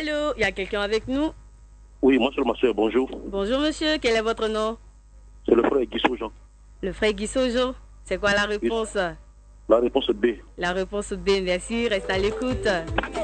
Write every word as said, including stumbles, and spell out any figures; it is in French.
Allô, il y a quelqu'un avec nous? Oui, moi c'est ma soeur, bonjour. Bonjour monsieur, quel est votre nom? C'est le frère Guissot Jean. Le frère Guissojo. C'est quoi la réponse? La réponse est B. La réponse B, merci, reste à l'écoute.